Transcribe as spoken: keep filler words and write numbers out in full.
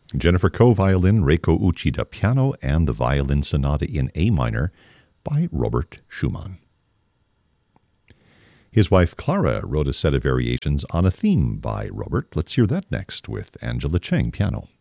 Jennifer Koh, violin, Reiko Uchida, piano, and the Violin Sonata in A minor by Robert Schumann. His wife Clara wrote a set of variations on a theme by Robert. Let's hear that next with Angela Cheng, piano.